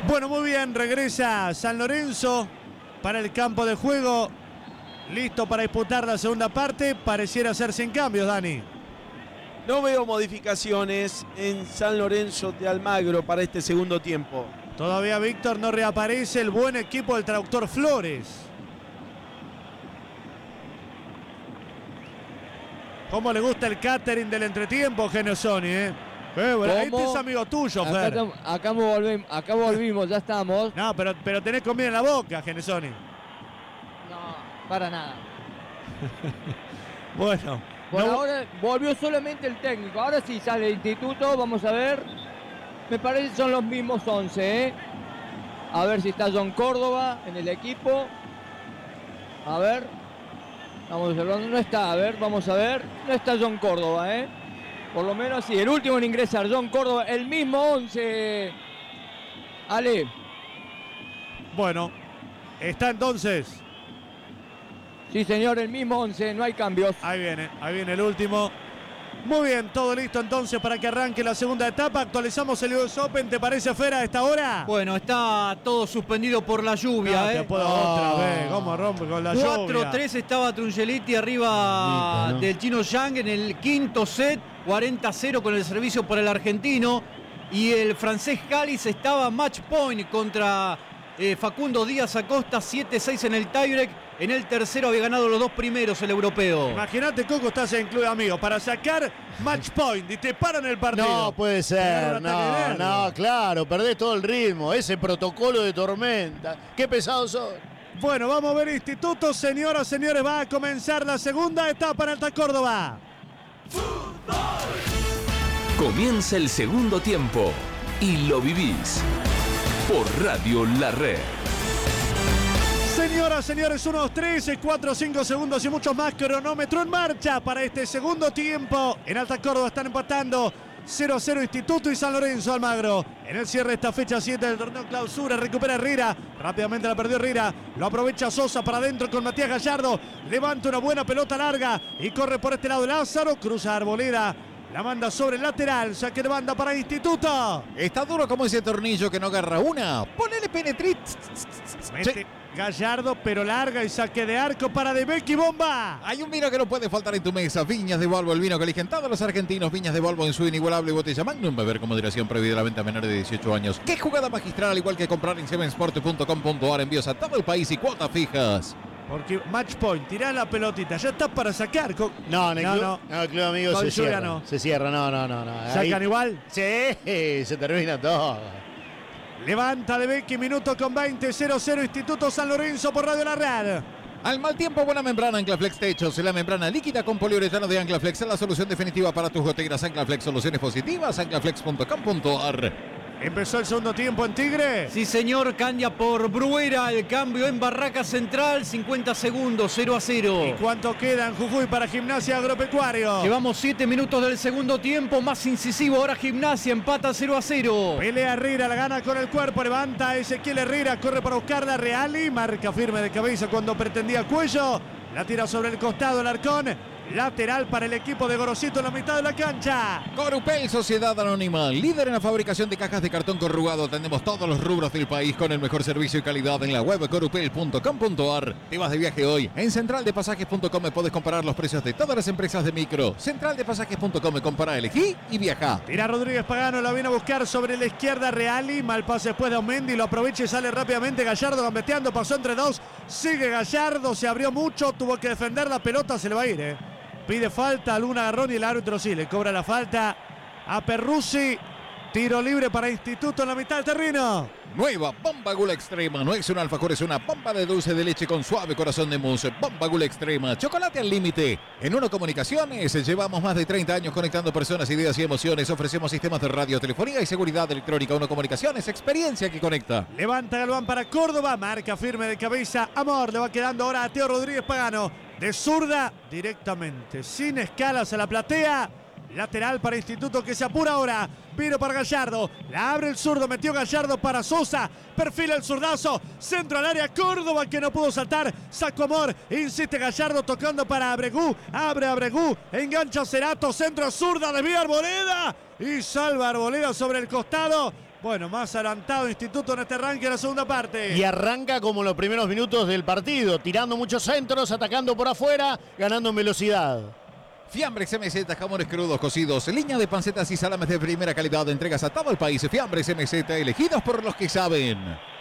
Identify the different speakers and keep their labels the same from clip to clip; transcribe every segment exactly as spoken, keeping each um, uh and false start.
Speaker 1: Bueno, muy bien, regresa San Lorenzo para el campo de juego, listo para disputar la segunda parte. Pareciera ser sin cambios, Dani.
Speaker 2: No veo modificaciones en San Lorenzo de Almagro para este segundo tiempo.
Speaker 1: Todavía Víctor no reaparece el buen equipo del traductor Flores. ¿Cómo le gusta el catering del entretiempo, Genesoni, eh? Eh, bueno, este es amigo tuyo,
Speaker 3: acá
Speaker 1: Fer.
Speaker 3: Tam, acá, volvimos, acá volvimos, ya estamos.
Speaker 1: No, pero, pero tenés comida en la boca, Genesoni.
Speaker 3: No, para nada.
Speaker 1: Bueno.
Speaker 3: Por
Speaker 1: no...
Speaker 3: ahora volvió solamente el técnico. Ahora sí sale el instituto, vamos a ver. Me parece que son los mismos once, ¿eh? A ver si está John Córdoba en el equipo. A ver. Vamos observando, no está, a ver, vamos a ver. No está John Córdoba, ¿eh? Por lo menos sí, el último en ingresar, John Córdoba, el mismo once. Ale.
Speaker 1: Bueno, está entonces.
Speaker 3: Sí, señor, el mismo once, no hay cambios.
Speaker 1: Ahí viene, ahí viene el último. Muy bien, todo listo entonces para que arranque la segunda etapa. Actualizamos el U S Open, ¿te parece, Fer, a esta hora?
Speaker 4: Bueno, está todo suspendido por la lluvia,
Speaker 1: no,
Speaker 4: ¿eh?
Speaker 1: Te puedo
Speaker 4: oh.
Speaker 1: otra vez, ¿cómo rompe con la lluvia?
Speaker 4: cuatro tres estaba Trungelliti arriba, ¿no?, del chino Yang en el quinto set, cuarenta cero con el servicio por el argentino. Y el francés Cáliz estaba match point contra eh, Facundo Díaz Acosta, siete seis en el tiebreak. En el tercero había ganado los dos primeros el europeo.
Speaker 1: Imagínate, Coco, estás en Club Amigos para sacar match point y te paran el partido.
Speaker 5: No puede ser, no, no, claro, perdés todo el ritmo, ese protocolo de tormenta. Qué pesados son.
Speaker 1: Bueno, vamos a ver instituto, señoras, señores, va a comenzar la segunda etapa en Alta Córdoba.
Speaker 6: Comienza el segundo tiempo y lo vivís por Radio La Red.
Speaker 1: Señoras, señores, unos trece, cuatro, cinco segundos y muchos más. Cronómetro en marcha para este segundo tiempo. En Alta Córdoba están empatando cero a cero Instituto y San Lorenzo Almagro. En el cierre de esta fecha siete del torneo Clausura, recupera Herrera. Rápidamente la perdió Herrera. Lo aprovecha Sosa para adentro con Matías Gallardo. Levanta una buena pelota larga y corre por este lado Lázaro. Cruza Arboleda. La manda sobre el lateral. Saque de banda para Instituto.
Speaker 7: Está duro como ese tornillo que no agarra una. Ponele penetrit.
Speaker 1: Mete Gallardo, pero larga y saque de arco para De Becchi, bomba.
Speaker 7: Hay un vino que no puede faltar en tu mesa. Viñas de Volvo, el vino que eligen todos los argentinos. Viñas de Volvo en su inigualable botella Magnum. Beber con moderación, prohibida la venta a menores de dieciocho años. Qué jugada magistral, al igual que comprar en seven sport punto com punto a r. Envíos a todo el país y cuotas fijas.
Speaker 1: Porque match point, tirá la pelotita, ya está para sacar.
Speaker 5: No, en el
Speaker 1: no,
Speaker 5: club,
Speaker 1: no.
Speaker 5: no, el club amigos
Speaker 1: Con
Speaker 5: se cierra.
Speaker 1: no.
Speaker 5: Se cierra, no, no, no. no.
Speaker 1: ¿Sacan
Speaker 5: Ahí,
Speaker 1: igual?
Speaker 5: Sí, se termina todo.
Speaker 1: Levanta De Becchi, minuto con veinte, cero cero Instituto San Lorenzo por Radio La Red.
Speaker 7: Al mal tiempo, buena membrana Anclaflex Techos. La membrana líquida con poliuretano de Anclaflex es la solución definitiva para tus goteras. Anclaflex, soluciones positivas, anclaflex punto com punto a r.
Speaker 1: Empezó el segundo tiempo en Tigre.
Speaker 4: Sí, señor, Candia por Bruera. El cambio en Barraca Central, cincuenta segundos, cero a cero.
Speaker 1: ¿Y cuánto queda en Jujuy para Gimnasia Agropecuario?
Speaker 4: Llevamos siete minutos del segundo tiempo, más incisivo ahora Gimnasia, empata cero a cero.
Speaker 1: Pelea Herrera, la gana con el cuerpo, levanta Ezequiel Herrera, corre para buscarla Reali, marca firme de cabeza cuando pretendía cuello, la tira sobre el costado el Arcón. Lateral para el equipo de Gorosito en la mitad de la cancha.
Speaker 7: Corupel, Sociedad Anónima, líder en la fabricación de cajas de cartón corrugado. Atendemos todos los rubros del país con el mejor servicio y calidad en la web corupel punto com punto a r. Te vas de viaje hoy. En central de pasajes punto com puedes comparar los precios de todas las empresas de micro. central de pasajes punto com, compara, elegí y viaja.
Speaker 1: Tira Rodríguez Pagano, la viene a buscar sobre la izquierda Reali. Mal pase después de Aumendi, lo aprovecha y sale rápidamente Gallardo gambeteando. Pasó entre dos. Sigue Gallardo, se abrió mucho, tuvo que defender la pelota, se le va a ir, eh. Pide falta, Luna Garrón y el árbitro sí, le cobra la falta a Perruzzi. Tiro libre para Instituto en la mitad del terreno.
Speaker 7: Nueva Bomba Gula Extrema. No es un alfajor, es una bomba de dulce de leche con suave corazón de mousse. Bomba Gula Extrema. Chocolate al límite. En Uno Comunicaciones llevamos más de treinta años conectando personas, ideas y emociones. Ofrecemos sistemas de radio, telefonía y seguridad electrónica. Uno Comunicaciones, experiencia que conecta.
Speaker 1: Levanta Galván para Córdoba. Marca firme de cabeza. Amor, le va quedando ahora a Teo Rodríguez Pagano. De zurda directamente, sin escalas a la platea. Lateral para Instituto que se apura ahora. Vino para Gallardo. La abre el zurdo. Metió Gallardo para Sosa. Perfila el zurdazo. Centro al área. Córdoba que no pudo saltar. Sacó Amor. Insiste Gallardo tocando para Abregú. Abre Abregú. Engancha Cerato. Centro zurda. Desvía Arboleda. Y salva Arboleda sobre el costado. Bueno, más adelantado Instituto en este arranque de la segunda parte.
Speaker 5: Y arranca como en los primeros minutos del partido, tirando muchos centros, atacando por afuera, ganando en velocidad.
Speaker 7: Fiambres M Z, jamones crudos cocidos, línea de pancetas y salames de primera calidad, entregas a todo el país. Fiambres M Z, elegidos por los que saben.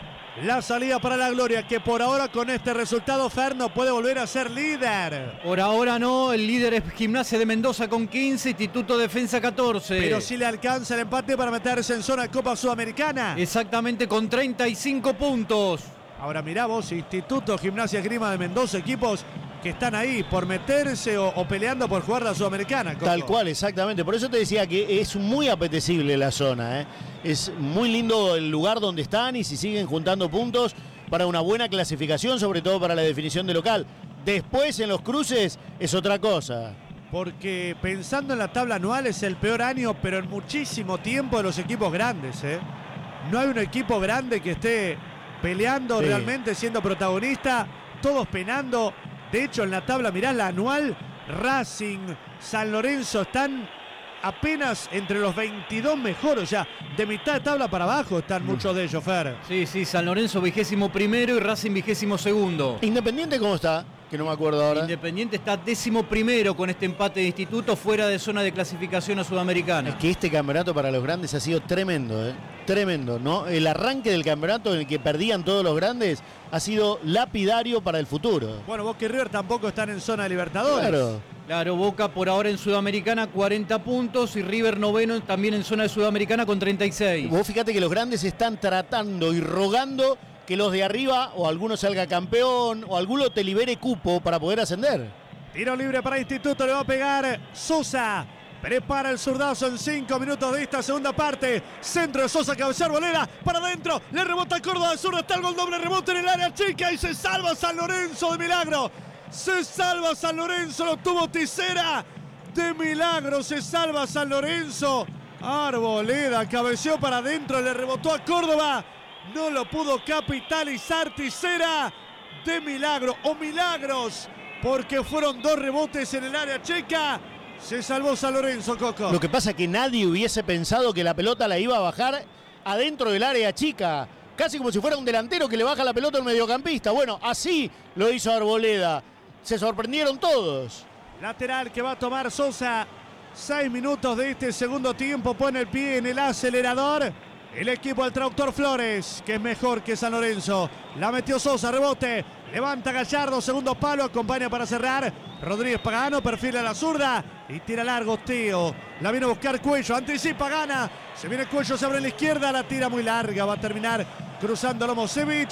Speaker 1: La salida para la gloria, que por ahora con este resultado Fer no puede volver a ser líder.
Speaker 4: Por ahora no, el líder es Gimnasia de Mendoza con quince, Instituto Defensa catorce.
Speaker 1: Pero sí le alcanza el empate para meterse en zona de Copa Sudamericana.
Speaker 4: Exactamente, con treinta y cinco puntos.
Speaker 1: Ahora mirá vos, Instituto, Gimnasia Grima de Mendoza, equipos que están ahí por meterse o, o peleando por jugar la Sudamericana. Coco.
Speaker 5: Tal cual, exactamente. Por eso te decía que es muy apetecible la zona, ¿eh? Es muy lindo el lugar donde están y si siguen juntando puntos para una buena clasificación, sobre todo para la definición de local. Después en los cruces es otra cosa.
Speaker 1: Porque pensando en la tabla anual es el peor año, pero en muchísimo tiempo de los equipos grandes, ¿eh? No hay un equipo grande que esté peleando
Speaker 5: Sí.
Speaker 1: realmente, siendo protagonista, todos penando. De hecho, en la tabla, mirá la anual, Racing, San Lorenzo están apenas entre los veintidós mejores, o sea, de mitad de tabla para abajo están
Speaker 5: Mm.
Speaker 1: muchos de ellos, Fer.
Speaker 4: Sí, sí, San Lorenzo vigésimo primero y Racing vigésimo segundo.
Speaker 5: Independiente, ¿cómo está? Que no me acuerdo ahora.
Speaker 4: Independiente está décimo primero con este empate de Instituto fuera de zona de clasificación a Sudamericana.
Speaker 5: Es que este campeonato para los grandes ha sido tremendo, ¿eh? Tremendo, ¿no? El arranque del campeonato en el que perdían todos los grandes ha sido lapidario para el futuro.
Speaker 1: Bueno, Boca y River tampoco están en zona de Libertadores.
Speaker 5: Claro.
Speaker 4: Claro, Boca por ahora en Sudamericana cuarenta puntos y River noveno también en zona de Sudamericana con treinta y seis.
Speaker 5: Vos fíjate que los grandes están tratando y rogando que los de arriba o alguno salga campeón o alguno te libere cupo para poder ascender.
Speaker 1: Tiro libre para Instituto, le va a pegar Sosa. Prepara el zurdazo en cinco minutos de esta segunda parte. Centro de Sosa, cabecear Bolera, para adentro. Le rebota Córdoba de zurda, está el gol doble, rebote en el área chica y se salva San Lorenzo de milagro. Se salva San Lorenzo, lo tuvo Tisera. De milagro se salva San Lorenzo. Arboleda cabeceó para adentro, le rebotó a Córdoba. No lo pudo capitalizar Tisera. De milagro o milagros, porque fueron dos rebotes en el área checa. Se salvó San Lorenzo, Coco.
Speaker 5: Lo que pasa es que nadie hubiese pensado que la pelota la iba a bajar adentro del área chica. Casi como si fuera un delantero que le baja la pelota a un mediocampista. Bueno, así lo hizo Arboleda. Se sorprendieron todos.
Speaker 1: Lateral que va a tomar Sosa. Seis minutos de este segundo tiempo. Pone el pie en el acelerador. El equipo del traductor Flores, que es mejor que San Lorenzo. La metió Sosa, rebote. Levanta Gallardo, segundo palo, acompaña para cerrar. Rodríguez Pagano, perfila la zurda y tira largo Teo. La viene a buscar Cuello, anticipa, gana. Se viene Cuello, se abre en la izquierda, la tira muy larga. Va a terminar cruzando Lomosevic.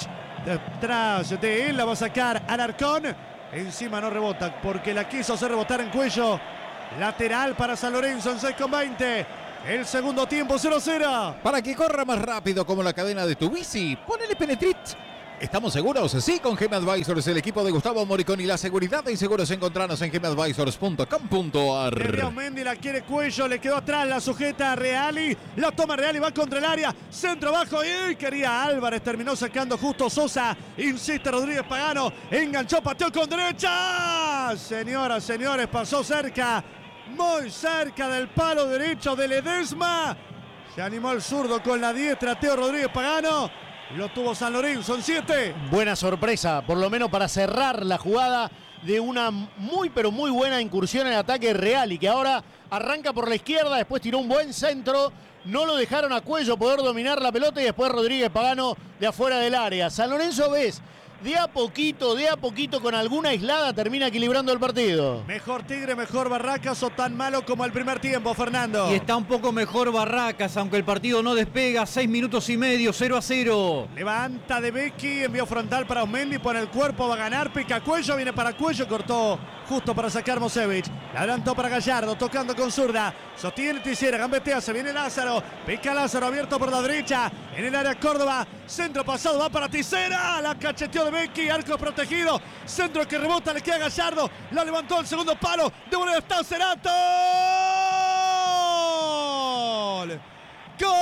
Speaker 1: Detrás de él la va a sacar Alarcón. Encima no rebota porque la quiso hacer rebotar en Cuello. Lateral para San Lorenzo en seis con veinte. El segundo tiempo cero cero.
Speaker 7: Para que corra más rápido como la cadena de tu bici, ponele Penetrit. ¿Estamos seguros? Sí, con G M Advisors, el equipo de Gustavo Moricón y la seguridad de inseguros. Encontranos en g m advisors punto com punto a r.
Speaker 1: Mendy la quiere Cuello, le quedó atrás, la sujeta a Reali, la toma Reali, va contra el área, centro abajo y quería Álvarez, terminó sacando justo Sosa, insiste Rodríguez Pagano, enganchó, pateó con derecha. Señoras, señores, pasó cerca, muy cerca del palo derecho de Ledesma. Se animó el zurdo con la diestra, Teo Rodríguez Pagano. Lo tuvo San Lorenzo en siete.
Speaker 5: Buena sorpresa, por lo menos para cerrar la jugada de una muy pero muy buena incursión en ataque real y que ahora arranca por la izquierda, después tiró un buen centro, no lo dejaron a Cuello poder dominar la pelota y después Rodríguez Pagano de afuera del área. San Lorenzo, ves, de a poquito, de a poquito con alguna aislada termina equilibrando el partido.
Speaker 1: Mejor Tigre, mejor Barracas o tan malo como el primer tiempo, Fernando.
Speaker 4: Y está un poco mejor Barracas, aunque el partido no despega. Seis minutos y medio, cero a cero.
Speaker 1: Levanta de Becky, envío frontal para Osmendi, pone el cuerpo, va a ganar, pica Cuello, viene para Cuello, cortó justo para sacar Mosevic. La adelantó para Gallardo, tocando con zurda. Sostiene Tisera, gambetea, se viene Lázaro. Pica Lázaro, abierto por la derecha. En el área Córdoba, centro pasado, va para Tisera. La cacheteó de Becky, arco protegido. Centro que rebota, le queda Gallardo. La levantó al segundo palo. De volea está Cerato. ¡Gol! ¡Gol!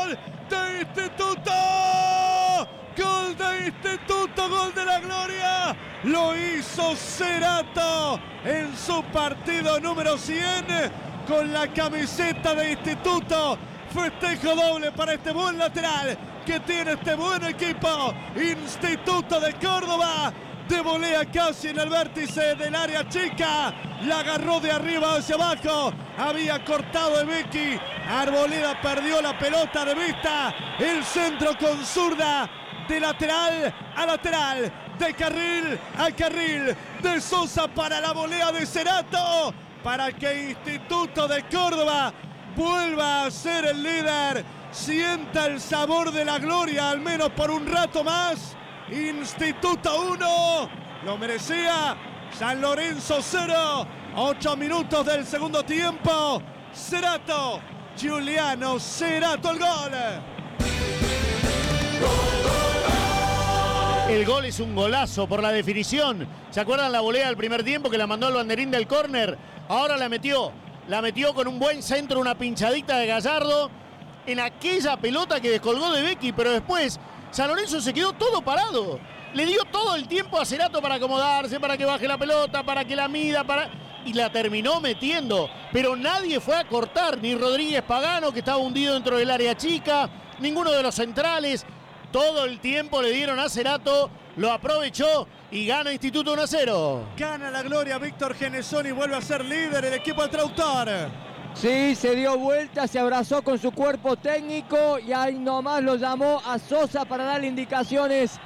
Speaker 1: ¡Gol de Instituto! ¡Gol de Instituto! ¡Gol de la gloria! Córdoba. Lo hizo Cerato en su partido número cien con la camiseta de Instituto. Festejo doble para este buen lateral que tiene este buen equipo. Instituto de Córdoba. De volea casi en el vértice del área chica. La agarró de arriba hacia abajo. Había cortado de Becky. Arboleda perdió la pelota de vista. El centro con zurda. De lateral a lateral. De carril a carril. De Sosa para la volea de Cerato. Para que Instituto de Córdoba vuelva a ser el líder. Sienta el sabor de la gloria al menos por un rato más. Instituto uno, lo merecía. San Lorenzo cero, ocho minutos del segundo tiempo. Cerato, Giuliano Cerato el gol.
Speaker 5: El gol es un golazo por la definición. ¿Se acuerdan la volea del primer tiempo que la mandó al banderín del córner? Ahora la metió, la metió con un buen centro, una pinchadita de Gallardo en aquella pelota que descolgó de Becky, pero después San Lorenzo se quedó todo parado. Le dio todo el tiempo a Cerato para acomodarse, para que baje la pelota, para que la mida, para... y la terminó metiendo. Pero nadie fue a cortar, ni Rodríguez Pagano, que estaba hundido dentro del área chica, ninguno de los centrales. Todo el tiempo le dieron a Cerato, lo aprovechó y gana Instituto uno a cero.
Speaker 1: Gana la gloria Víctor Genesoni, vuelve a ser líder el equipo del traductor.
Speaker 3: Sí, se dio vuelta, se abrazó con su cuerpo técnico y ahí nomás lo llamó a Sosa para darle indicaciones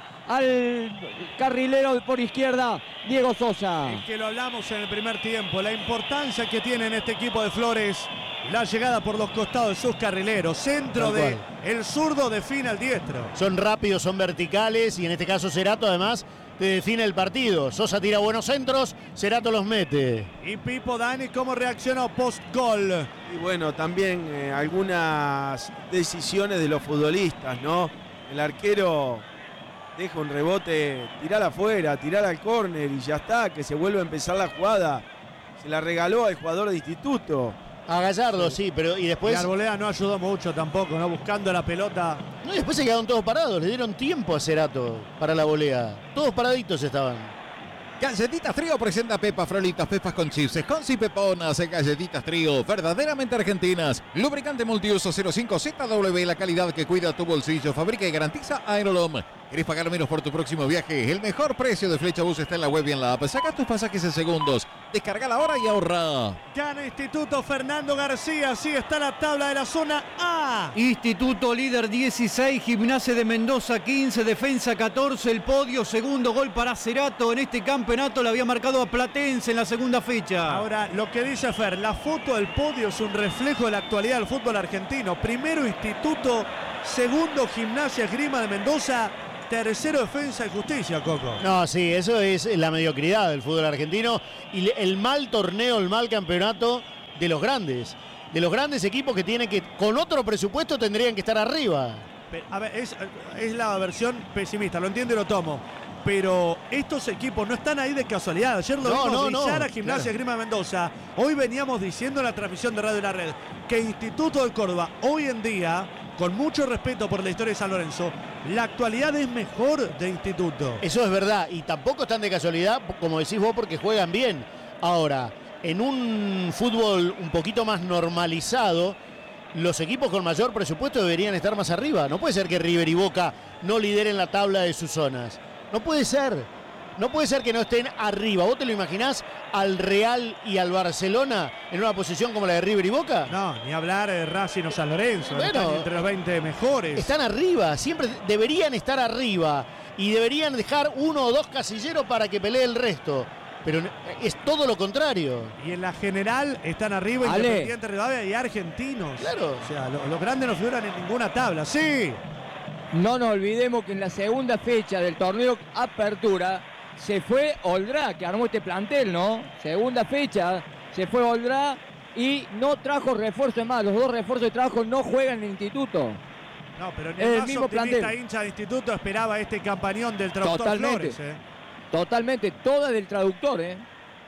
Speaker 3: al carrilero por izquierda, Diego Sosa.
Speaker 1: Es que lo hablamos en el primer tiempo, la importancia que tiene en este equipo de Flores, la llegada por los costados de sus carrileros, centro de el zurdo define al diestro.
Speaker 5: Son rápidos, son verticales y en este caso Cerato además te define el partido. Sosa tira buenos centros, Cerato los mete.
Speaker 1: Y Pipo Dani, ¿cómo reaccionó post-gol?
Speaker 2: Y bueno, también eh, algunas decisiones de los futbolistas, ¿no? El arquero deja un rebote, tirala afuera, tirala al córner y ya está, que se vuelve a empezar la jugada. Se la regaló al jugador de Instituto.
Speaker 5: A Gallardo, sí, sí, pero y después...
Speaker 1: Y Arboleda no ayudó mucho tampoco, ¿no? Buscando la pelota.
Speaker 5: No, y después se quedaron todos parados, le dieron tiempo a Cerato para la volea. Todos paraditos estaban.
Speaker 7: Galletitas Trío presenta Pepas Frolitas, Pepas con chips, con y peponas, Galletitas Trío, verdaderamente argentinas. Lubricante multiuso cero cinco Z W, la calidad que cuida tu bolsillo, fabrica y garantiza Aerolom. ¿Querés pagar menos por tu próximo viaje? El mejor precio de Flechabús está en la web y en la app. Saca tus pasajes en segundos. Descargala ahora y ahorra.
Speaker 1: Gana Instituto Fernando García. Así está la tabla de la zona A.
Speaker 4: Instituto líder dieciséis, Gimnasia de Mendoza quince, Defensa catorce, el podio, segundo gol para Cerato. En este campeonato le había marcado a Platense en la segunda fecha.
Speaker 1: Ahora, lo que dice Fer, la foto del podio es un reflejo de la actualidad del fútbol argentino. Primero Instituto, segundo Gimnasia Esgrima de Mendoza, tercero Defensa y Justicia, Coco.
Speaker 5: No, sí, eso es la mediocridad del fútbol argentino y el mal torneo, el mal campeonato de los grandes. De los grandes equipos que tienen que, con otro presupuesto, tendrían que estar arriba.
Speaker 1: A ver, es, es la versión pesimista, lo entiendo y lo tomo. Pero estos equipos no están ahí de casualidad. Ayer lo
Speaker 5: no,
Speaker 1: vimos
Speaker 5: no,
Speaker 1: brillar
Speaker 5: no,
Speaker 1: a Gimnasia
Speaker 5: claro.
Speaker 1: Esgrima de Mendoza. Hoy veníamos diciendo en la transmisión de Radio La Red que Instituto de Córdoba, hoy en día, con mucho respeto por la historia de San Lorenzo, la actualidad es mejor de Instituto.
Speaker 5: Eso es verdad, y tampoco están de casualidad, como decís vos, porque juegan bien. Ahora, en un fútbol un poquito más normalizado, los equipos con mayor presupuesto deberían estar más arriba. No puede ser que River y Boca no lideren la tabla de sus zonas. No puede ser. No puede ser que no estén arriba. ¿Vos te lo imaginás al Real y al Barcelona en una posición como la de River y Boca?
Speaker 1: No, ni hablar de Racing o San Lorenzo.
Speaker 5: Bueno,
Speaker 1: están entre los veinte mejores.
Speaker 5: Están arriba, siempre deberían estar arriba. Y deberían dejar uno o dos casilleros para que pelee el resto. Pero es todo lo contrario.
Speaker 1: Y en la general están arriba
Speaker 3: Ale.
Speaker 1: Independiente Rivadavia y Argentinos.
Speaker 5: Claro.
Speaker 1: O sea, lo- los grandes no figuran en ninguna tabla. Sí.
Speaker 3: No nos olvidemos que en la segunda fecha del torneo Apertura se fue Oldrá, que armó este plantel, ¿no? Segunda fecha, se fue Oldrá y no trajo refuerzo más. Los dos refuerzos de trabajo no juegan en el instituto.
Speaker 1: No, pero ni
Speaker 3: Es
Speaker 1: el
Speaker 3: el
Speaker 1: más
Speaker 3: mismo
Speaker 1: optimista
Speaker 3: plantel.
Speaker 1: hincha de Instituto esperaba este campañón del traductor
Speaker 3: Totalmente.
Speaker 1: Flores. ¿eh?
Speaker 3: Totalmente, toda del traductor, ¿eh?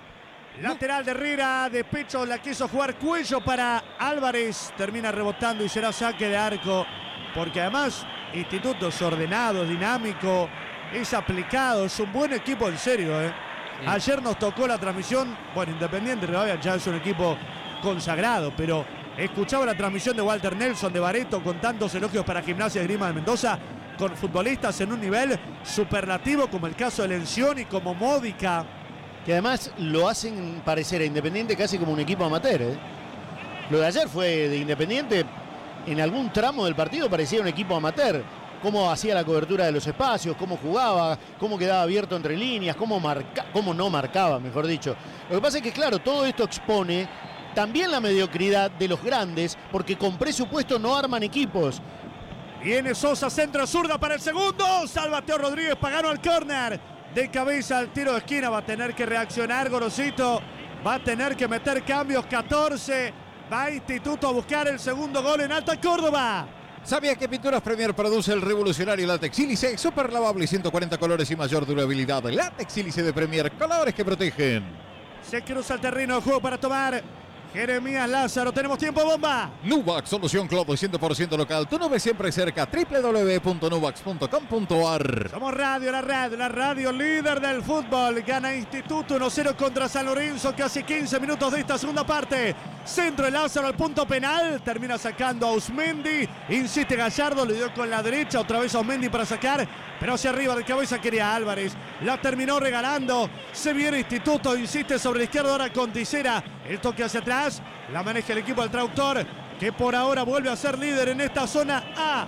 Speaker 1: Lateral de Herrera, de pecho la quiso jugar Cuello para Álvarez. Termina rebotando y será saque de arco. Porque además Instituto es ordenado, dinámico, es aplicado, es un buen equipo en serio. ¿eh? Sí. Ayer nos tocó la transmisión, bueno, Independiente Rivadavia ya es un equipo consagrado, pero escuchaba la transmisión de Walter Nelson de Bareto con tantos elogios para Gimnasia y Esgrima de Mendoza, con futbolistas en un nivel superlativo como el caso de Lencioni, como Módica.
Speaker 5: Que además lo hacen parecer a Independiente casi como un equipo amateur. ¿eh? Lo de ayer fue de Independiente, en algún tramo del partido parecía un equipo amateur. Cómo hacía la cobertura de los espacios, cómo jugaba, cómo quedaba abierto entre líneas, cómo, marca, cómo no marcaba, mejor dicho. Lo que pasa es que, claro, todo esto expone también la mediocridad de los grandes, porque con presupuesto no arman equipos.
Speaker 1: Viene Sosa, centro zurda para el segundo. Salva Teo Rodríguez, Pagano al córner. De cabeza al tiro de esquina. Va a tener que reaccionar Gorosito. Va a tener que meter cambios. catorce. Va Instituto a buscar el segundo gol en Alta Córdoba.
Speaker 7: ¿Sabía que Pinturas Premier produce el revolucionario látex sílice? Super lavable, ciento cuarenta colores y mayor durabilidad. Látex sílice de Premier, colores que protegen.
Speaker 1: Se cruza el terreno de juego para tomar Jeremías Lázaro. Tenemos tiempo, bomba.
Speaker 7: Nuvax, solución cloud cien por ciento local. Tu nube siempre cerca. doble u doble u doble u punto nuvax punto com punto a r.
Speaker 1: Somos radio, la radio, la radio líder del fútbol. Gana Instituto uno cero contra San Lorenzo. Casi quince minutos de esta segunda parte. Centro de Lázaro al punto penal. Termina sacando a Ausmendi. Insiste Gallardo. Le dio con la derecha. Otra vez a Ausmendi para sacar. Pero hacia arriba de cabeza quería Álvarez. La terminó regalando. Se viene Instituto. Insiste sobre la izquierda ahora con Tisera. El toque hacia atrás. La maneja el equipo del traductor, que por ahora vuelve a ser líder en esta zona A.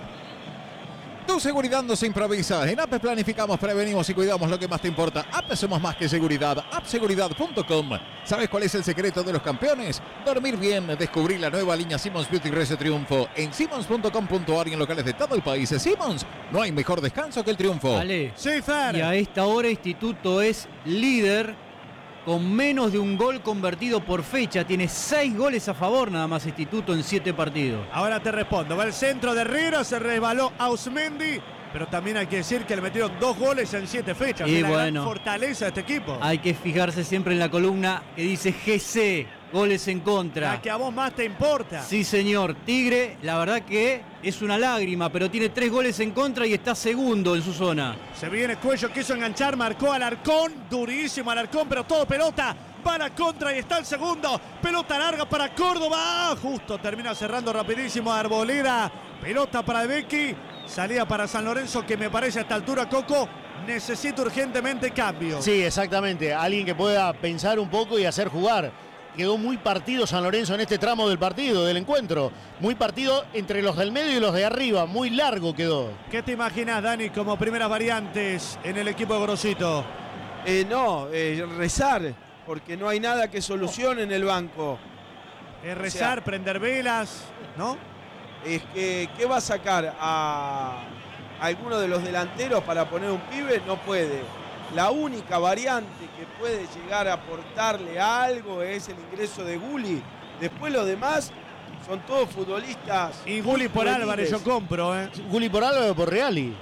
Speaker 7: Tu seguridad no se improvisa. En A P E planificamos, prevenimos y cuidamos lo que más te importa. A P E somos más que seguridad. app seguridad punto com. ¿Sabes cuál es el secreto de los campeones? Dormir bien. Descubrir la nueva línea Simmons Beauty Rese Triunfo en simmons punto com punto a r y en locales de todo el país. Simmons, no hay mejor descanso que el triunfo.
Speaker 4: Vale.
Speaker 1: Sí, Fer.
Speaker 4: Y a esta hora Instituto es líder con menos de un gol convertido por fecha. Tiene seis goles a favor nada más Instituto en siete partidos.
Speaker 1: Ahora te respondo. Va el centro de Herrera, se resbaló Ausmendi, pero también hay que decir que le metieron dos goles en siete fechas.
Speaker 4: Y
Speaker 1: es la
Speaker 4: bueno,
Speaker 1: gran fortaleza de este equipo.
Speaker 4: Hay que fijarse siempre en la columna que dice G C, goles en contra.
Speaker 1: La que a vos más te importa.
Speaker 4: Sí, señor. Tigre, la verdad que es una lágrima, pero tiene tres goles en contra y está segundo en su zona.
Speaker 1: Se viene Cuello, quiso enganchar, marcó Alarcón, durísimo Alarcón, pero todo pelota. Va a la contra y está el segundo. Pelota larga para Córdoba. Justo termina cerrando rapidísimo Arboleda. Pelota para Becky. Salida para San Lorenzo, que me parece a esta altura, Coco, necesita urgentemente cambio.
Speaker 5: Sí, exactamente. Alguien que pueda pensar un poco y hacer jugar. Quedó muy partido San Lorenzo en este tramo del partido, del encuentro. Muy partido entre los del medio y los de arriba. Muy largo quedó.
Speaker 1: ¿Qué te imaginas, Dani, como primeras variantes en el equipo de Gorosito?
Speaker 2: Eh, no, eh, rezar, porque no hay nada que solucione en el banco.
Speaker 1: Es rezar, o sea, prender velas, ¿no?
Speaker 2: Es que, ¿qué va a sacar? ¿A alguno de los delanteros para poner un pibe? No puede. La única variante que puede llegar a aportarle algo es el ingreso de Gulli. Después los demás son todos futbolistas.
Speaker 1: Y Gulli por Álvarez yo compro, ¿eh?
Speaker 5: Gulli por Álvarez o por Reali.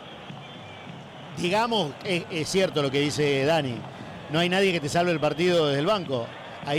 Speaker 5: Digamos, es, es cierto lo que dice Dani. No hay nadie que te salve el partido desde el banco.